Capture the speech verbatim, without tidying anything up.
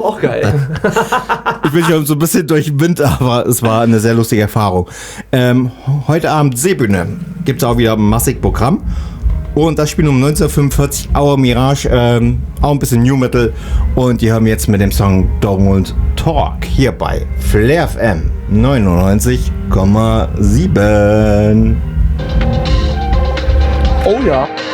auch geil. Ich bin schon so ein bisschen durch den Wind, aber es war eine sehr lustige Erfahrung. Ähm, heute Abend Seebühne. Gibt es auch wieder ein massig Programm. Und das spielen um neunzehnhundertfünfundvierzig Our Mirage, ähm, auch ein bisschen New Metal. Und die haben jetzt mit dem Song Don't Talk hier bei Flair F M neunundneunzig Komma sieben. Oh ja.